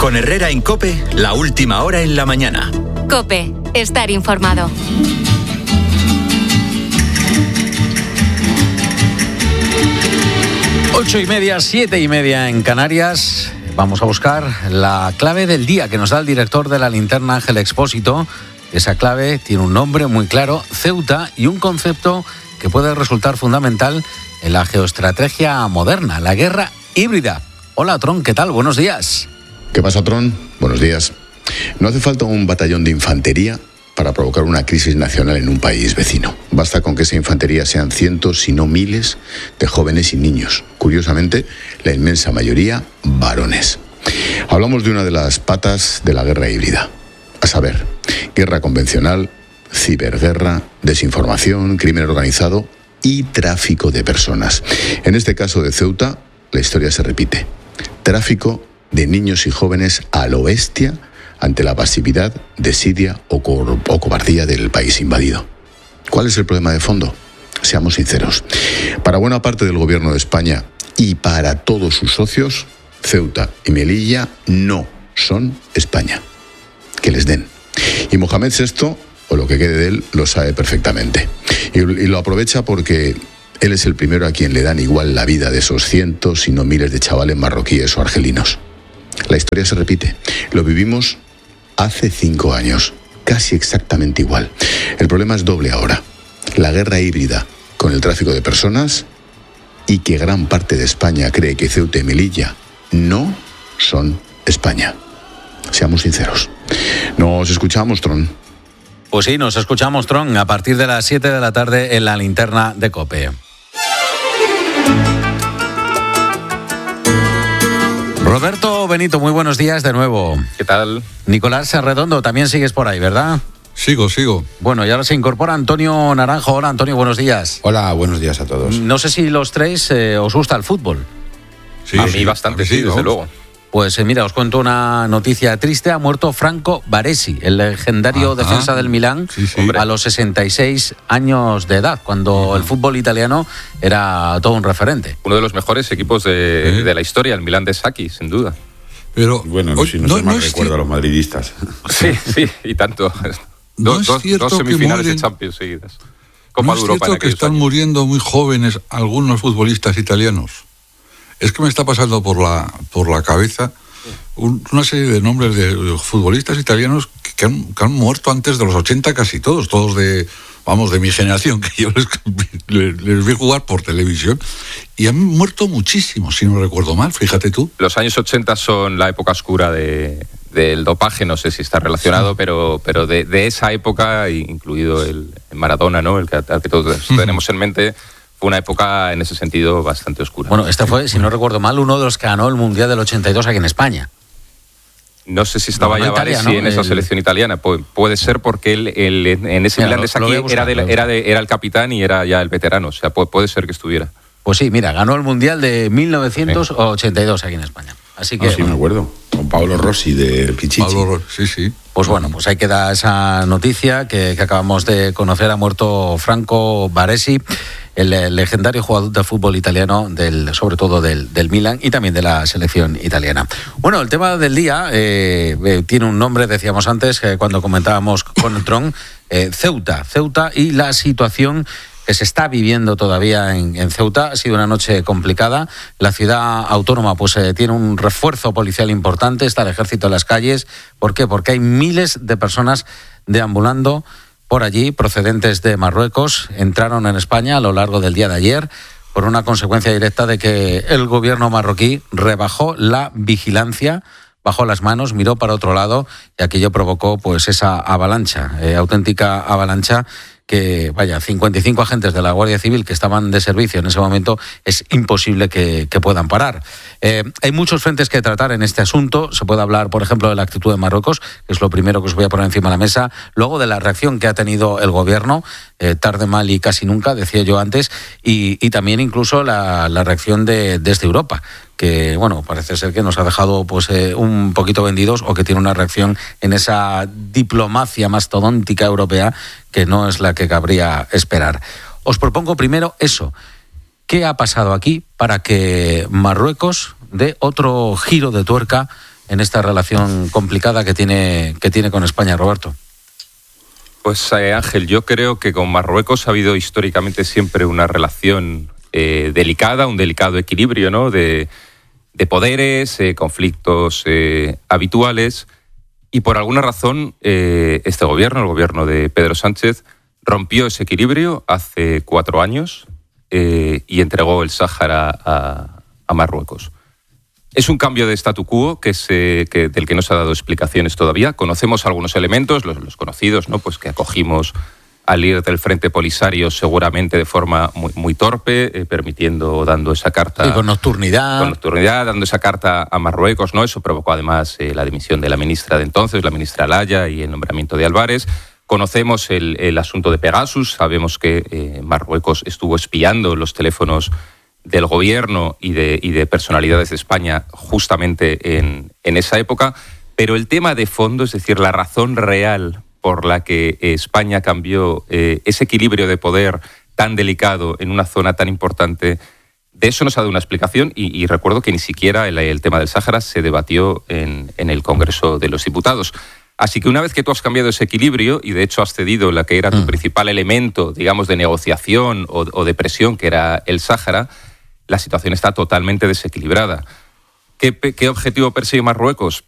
Con Herrera en COPE, la última hora en la mañana. COPE, estar informado. 8:30, 7:30 en Canarias. Vamos a buscar la clave del día que nos da el director de La Linterna, Ángel Expósito. Esa clave tiene un nombre muy claro, Ceuta, y un concepto que puede resultar fundamental en la geoestrategia moderna, la guerra híbrida. Hola, Tron, ¿qué tal? Buenos días. ¿Qué pasa, Tron? Buenos días. No hace falta un batallón de infantería para provocar una crisis nacional en un país vecino. Basta con que esa infantería sean cientos, si no miles, de jóvenes y niños. Curiosamente, la inmensa mayoría varones. Hablamos de una de las patas de la guerra híbrida. A saber, guerra convencional, ciberguerra, desinformación, crimen organizado y tráfico de personas. En este caso de Ceuta, la historia se repite. Tráfico de niños y jóvenes a lo bestia ante la pasividad, desidia o cobardía del país invadido. ¿Cuál es el problema de fondo? Seamos sinceros. Para buena parte del gobierno de España y para todos sus socios, Ceuta y Melilla no son España. Que les den. Y Mohamed VI, o lo que quede de él, lo sabe perfectamente. Y lo aprovecha porque él es el primero a quien le dan igual la vida de esos cientos, si no miles de chavales marroquíes o argelinos. La historia se repite. Lo vivimos hace 5 años, casi exactamente igual. El problema es doble ahora. La guerra híbrida con el tráfico de personas y que gran parte de España cree que Ceuta y Melilla no son España. Seamos sinceros. Nos escuchamos, Tron. Pues sí, nos escuchamos, Tron, a partir de las 7 de la tarde en La Linterna de COPE. Roberto Benito, muy buenos días de nuevo. ¿Qué tal? Nicolás Arredondo, también sigues por ahí, ¿verdad? Sigo. Bueno, y ahora se incorpora Antonio Naranjo. Hola, Antonio, buenos días. Hola, buenos días a todos. No sé si los tres os gusta el fútbol. Sí, a mí bastante, sí, desde luego. Pues mira, os cuento una noticia triste. Ha muerto Franco Baresi, el legendario defensa del Milán, a los 66 años de edad, cuando el fútbol italiano era todo un referente. Uno de los mejores equipos de la historia, el Milán de Sacchi, sin duda. Pero bueno, si no más recuerdo a los madridistas. Sí, y tanto. Dos semifinales de Champions seguidas. Copa de Europa. ¿No es cierto que están muriendo muy jóvenes algunos futbolistas italianos? Es que me está pasando por la cabeza una serie de nombres de futbolistas italianos que han muerto antes de los 80 casi todos de mi generación, que yo les vi jugar por televisión, y han muerto muchísimos, si no recuerdo mal, fíjate tú. Los años 80 son la época oscura del dopaje, no sé si está relacionado, pero de esa época, incluido el Maradona, ¿no? El que todos tenemos en mente. Fue una época, en ese sentido, bastante oscura. Bueno, este fue, si no recuerdo mal, uno de los que ganó el Mundial del 82 aquí en España. No sé si estaba ya Baresi en esa selección italiana. Puede ser porque él en ese Milán de Sacchi era el capitán y era ya el veterano. O sea, puede ser que estuviera. Pues sí, mira, ganó el Mundial de 1982 aquí en España. Así que, sí, me acuerdo. Con Paolo Rossi de Pichichi. Sí. Pues bueno, pues ahí queda esa noticia que acabamos de conocer. Ha muerto Franco Baresi, el legendario jugador de fútbol italiano, sobre todo del Milan y también de la selección italiana. Bueno, el tema del día tiene un nombre, decíamos antes, cuando comentábamos con el Tron, Ceuta y la situación que se está viviendo todavía en Ceuta. Ha sido una noche complicada. La ciudad autónoma pues tiene un refuerzo policial importante, está el ejército en las calles. ¿Por qué? Porque hay miles de personas deambulando por allí, procedentes de Marruecos. Entraron en España a lo largo del día de ayer por una consecuencia directa de que el gobierno marroquí rebajó la vigilancia, bajó las manos, miró para otro lado y aquello provocó pues esa avalancha, auténtica avalancha, que 55 agentes de la Guardia Civil que estaban de servicio en ese momento es imposible que puedan parar. Hay muchos frentes que tratar en este asunto. Se puede hablar, por ejemplo, de la actitud de Marruecos, que es lo primero que os voy a poner encima de la mesa. Luego de la reacción que ha tenido el gobierno, tarde, mal y casi nunca, decía yo antes, y también incluso la reacción desde Europa, que bueno, parece ser que nos ha dejado pues un poquito vendidos, o que tiene una reacción en esa diplomacia mastodóntica europea que no es la que cabría esperar. Os propongo primero eso. ¿Qué ha pasado aquí para que Marruecos dé otro giro de tuerca en esta relación complicada que tiene con España, Roberto? Pues Ángel, yo creo que con Marruecos ha habido históricamente siempre una relación delicada, un delicado equilibrio, ¿no?, de poderes, conflictos habituales, y por alguna razón este gobierno, el gobierno de Pedro Sánchez, rompió ese equilibrio hace 4 años y entregó el Sáhara a Marruecos. Es un cambio de statu quo del que no se ha dado explicaciones todavía. Conocemos algunos elementos, los conocidos, ¿no?, pues que acogimos al líder del Frente Polisario seguramente de forma muy, muy torpe, permitiendo, dando esa carta... Y con nocturnidad. Con nocturnidad, dando esa carta a Marruecos, ¿no? Eso provocó además la dimisión de la ministra de entonces, la ministra Alaya, y el nombramiento de Álvarez. Conocemos el asunto de Pegasus, sabemos que Marruecos estuvo espiando los teléfonos del gobierno y de personalidades de España justamente en esa época, pero el tema de fondo, es decir, la razón real por la que España cambió ese equilibrio de poder tan delicado en una zona tan importante, de eso no se ha dado una explicación, y recuerdo que ni siquiera el tema del Sáhara se debatió en el Congreso de los Diputados. Así que una vez que tú has cambiado ese equilibrio y de hecho has cedido la que era tu principal elemento, digamos, de negociación o de presión, que era el Sáhara, la situación está totalmente desequilibrada. ¿Qué objetivo persigue Marruecos?